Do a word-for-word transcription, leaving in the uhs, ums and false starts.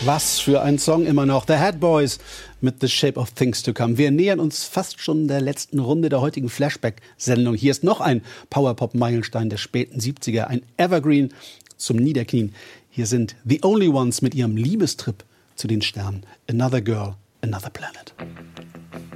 Was für ein Song immer noch. The Head Boys mit The Shape of Things to Come. Wir nähern uns fast schon der letzten Runde der heutigen Flashback-Sendung. Hier ist noch ein Powerpop-Meilenstein der späten siebziger, ein Evergreen zum Niederknien. Hier sind The Only Ones mit ihrem Liebestrip zu den Sternen. Another Girl, Another Planet.